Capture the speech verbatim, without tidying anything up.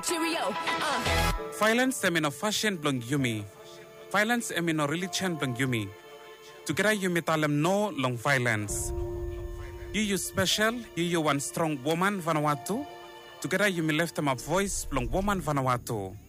cheerio. Uh. Violence emino fashion blong yumi. Violence emino religion blong yumi. Together yumi talem no long violence. You you special, you you one strong woman Vanuatu. Together yumi left them a voice blong woman Vanuatu.